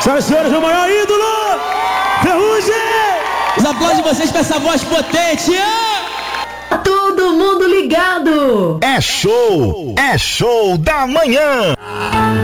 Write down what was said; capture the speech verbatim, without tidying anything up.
Senhoras e senhores, o maior ídolo, Ferrugem! Os aplausos de vocês com essa voz potente. Todo mundo ligado! É show, é show da manhã.